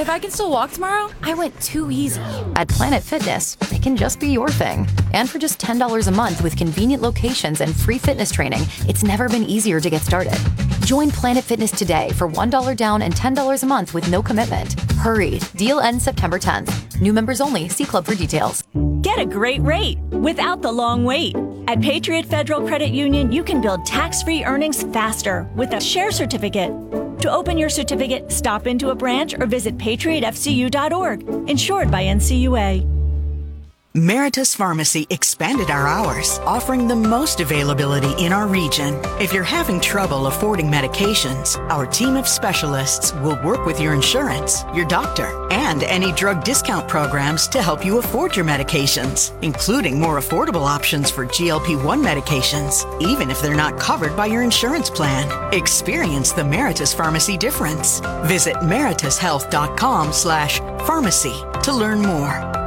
if I can still walk tomorrow, I went too easy. At Planet Fitness, it can just be your thing. And for just $10 a month with convenient locations and free fitness training, it's never been easier to get started. Join Planet Fitness today for $1 down and $10 a month with no commitment. Hurry, deal ends September 10th. New members only. See club for details. Get a great rate without the long wait. At Patriot Federal Credit Union, you can build tax-free earnings faster with a share certificate. To open your certificate, stop into a branch or visit patriotfcu.org. Insured by NCUA. Meritus Pharmacy expanded our hours, offering the most availability in our region. If you're having trouble affording medications, our team of specialists will work with your insurance, your doctor, and any drug discount programs to help you afford your medications, including more affordable options for GLP-1 medications, even if they're not covered by your insurance plan. Experience the Meritus Pharmacy difference. Visit meritushealth.com/pharmacy to learn more.